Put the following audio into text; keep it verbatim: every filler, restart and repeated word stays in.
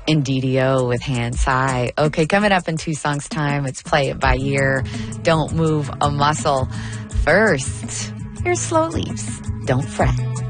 and D D O with Hands High. Okay, coming up in two songs time, it's Play It By Ear, Don't Move a Muscle. First, here's Slow Leaves, Don't Fret.